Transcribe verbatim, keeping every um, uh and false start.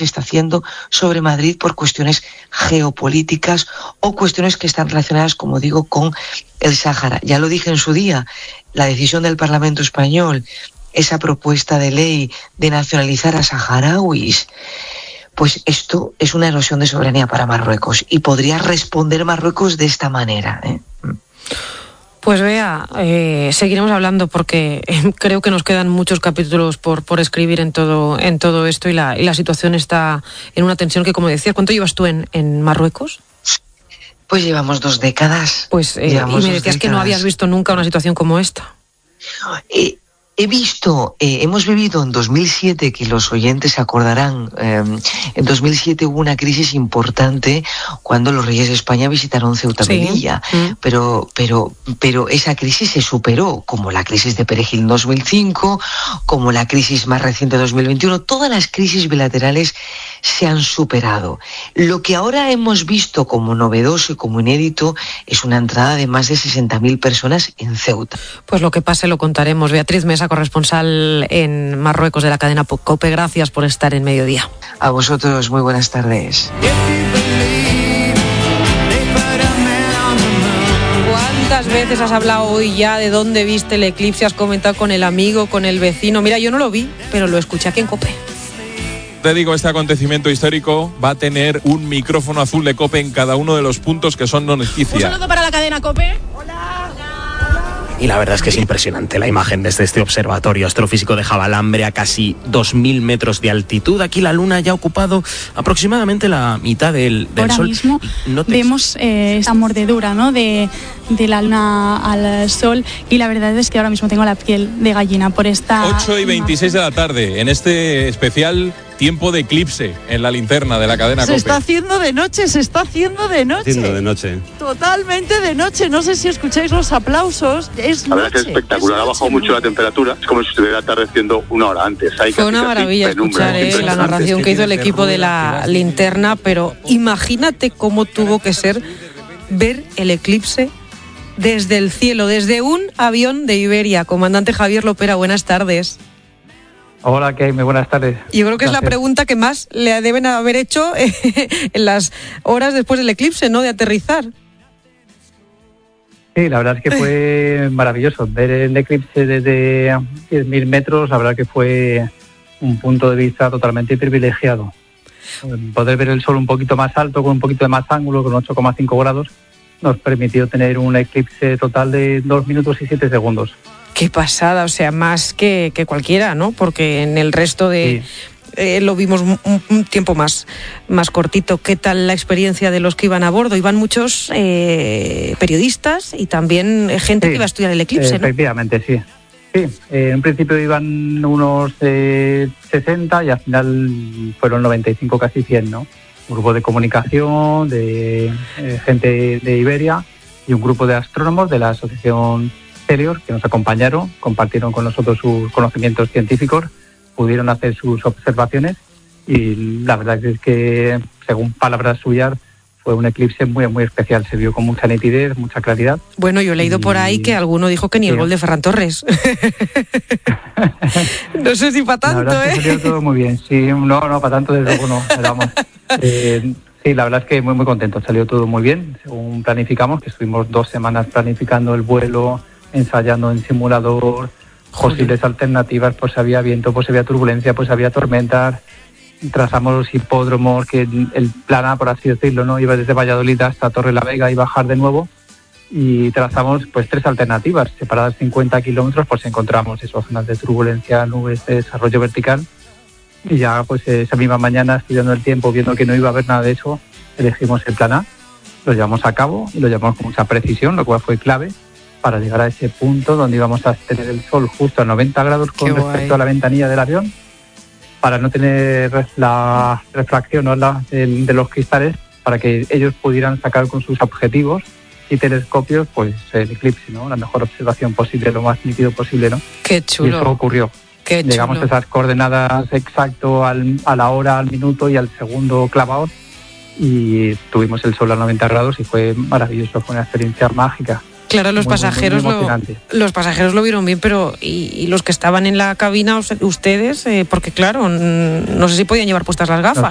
se está haciendo sobre Madrid por cuestiones geopolíticas o cuestiones que están relacionadas, como digo, con el Sáhara. Ya lo dije en su día, la decisión del Parlamento español, esa propuesta de ley de nacionalizar a saharauis, pues esto es una erosión de soberanía para Marruecos y podría responder Marruecos de esta manera, ¿eh? Pues Bea, eh, seguiremos hablando porque creo que nos quedan muchos capítulos por, por escribir en todo, en todo esto y la, y la situación está en una tensión que, como decías, ¿cuánto llevas tú en, en Marruecos? Pues llevamos dos décadas. Pues eh, y me decías que no habías visto nunca una situación como esta. Eh, He visto, eh, hemos vivido en dos mil siete, que los oyentes se acordarán, eh, en dos mil siete hubo una crisis importante cuando los reyes de España visitaron Ceuta y sí. Melilla, mm. pero, pero, pero esa crisis se superó, como la crisis de Perejil en dos mil cinco, como la crisis más reciente de dos mil veintiuno, todas las crisis bilaterales se han superado. Lo que ahora hemos visto como novedoso y como inédito es una entrada de más de sesenta mil personas en Ceuta. Pues lo que pase lo contaremos. Beatriz Mesa, corresponsal en Marruecos de la cadena COPE, gracias por estar en Mediodía. A vosotros, muy buenas tardes. ¿Cuántas veces has hablado hoy ya de dónde viste el eclipse? Has comentado con el amigo, con el vecino. Mira, yo no lo vi, pero lo escuché aquí en COPE. Te digo, este acontecimiento histórico va a tener un micrófono azul de COPE en cada uno de los puntos que son noticia. Un saludo para la cadena COPE. Hola. Y la verdad es que es impresionante la imagen desde este observatorio astrofísico de Javalambre a casi dos mil metros de altitud. Aquí la luna ya ha ocupado aproximadamente la mitad del, del Ahora sol. Ahora mismo no te... vemos eh, esta mordedura, ¿no?, de, de la luna al sol, y la verdad es que ahora mismo tengo la piel de gallina por esta... ocho y veintiséis de la tarde, en este especial tiempo de eclipse en la linterna de la cadena Se COPE. está haciendo de noche, se está haciendo de noche. Haciendo de noche. Totalmente de noche. No sé si escucháis los aplausos. Es la verdad noche, es espectacular. es ha bajado mucho la temperatura. Es como si estuviera atardeciendo una hora antes. Hay Fue una maravilla escuchar eh, la narración que hizo el equipo de la linterna, pero imagínate cómo tuvo que ser ver el eclipse desde el cielo, desde un avión de Iberia. Comandante Javier Lopera, buenas tardes. Hola, ¿qué hay? Muy buenas tardes. Yo creo que Gracias. Es la pregunta que más le deben haber hecho en las horas después del eclipse, ¿no?, de aterrizar. Sí, la verdad es que fue maravilloso. Ver el eclipse desde diez mil metros, la verdad que fue un punto de vista totalmente privilegiado. Poder ver el sol un poquito más alto, con un poquito de más ángulo, con ocho coma cinco grados, nos permitió tener un eclipse total de dos minutos y siete segundos. Qué pasada, o sea, más que, que cualquiera, ¿no? Porque en el resto de... Sí. Eh, lo vimos un, un tiempo más, más cortito. ¿Qué tal la experiencia de los que iban a bordo? Iban muchos eh, periodistas y también gente sí, que iba a estudiar el eclipse, ¿no? Efectivamente, sí. Sí, eh, en principio iban unos eh, sesenta y al final fueron noventa y cinco, casi cien, ¿no? Un grupo de comunicación, de eh, gente de Iberia y un grupo de astrónomos de la asociación Helios que nos acompañaron, compartieron con nosotros sus conocimientos científicos, pudieron hacer sus observaciones y la verdad es que, según palabras suyas, fue un eclipse muy muy especial. Se vio con mucha nitidez, mucha claridad. Bueno, yo he leído y... por ahí que alguno dijo que ni sí. el gol de Ferran Torres. No sé si para tanto, la verdad ¿eh? Es que salió todo muy bien. Sí, no, no, para tanto desde luego no. Vamos. Eh, sí, la verdad es que muy muy contento. Salió todo muy bien, según planificamos, que estuvimos dos semanas planificando el vuelo, ensayando en simulador, Joder. posibles alternativas, pues había viento, pues había turbulencia, pues había tormentas. Trazamos los hipódromos, que el plan A, por así decirlo, ¿no?, iba desde Valladolid hasta Torre la Vega y bajar de nuevo, y trazamos pues tres alternativas, separadas cincuenta kilómetros, pues encontramos esas zonas de turbulencia, nubes de desarrollo vertical, y ya pues esa misma mañana, estudiando el tiempo, viendo que no iba a haber nada de eso, elegimos el plan A, lo llevamos a cabo y lo llevamos con mucha precisión, lo cual fue clave para llegar a ese punto donde íbamos a tener el sol justo a noventa grados con Qué respecto guay. a la ventanilla del avión, para no tener la refracción, ¿no?, la, de, de los cristales, para que ellos pudieran sacar con sus objetivos y telescopios pues el eclipse, ¿no?, la mejor observación posible, lo más nítido posible, ¿no? Qué chulo. Y eso ocurrió. Qué Llegamos chulo. a esas coordenadas exacto al, a la hora, al minuto y al segundo clavados, y tuvimos el sol a noventa grados y fue maravilloso, fue una experiencia mágica. Claro, los muy, pasajeros muy, muy lo, los pasajeros lo vieron bien, pero ¿y, y los que estaban en la cabina, ustedes? Eh, porque claro, no sé si podían llevar puestas las gafas.